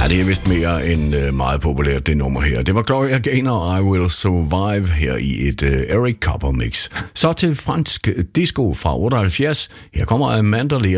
Ja, det er vist mere end meget populært, det nummer her. Det var Gloria Gaynor og I Will Survive her i et Eric Copper mix. Så til fransk disco fra 78. Her kommer Amanda Lear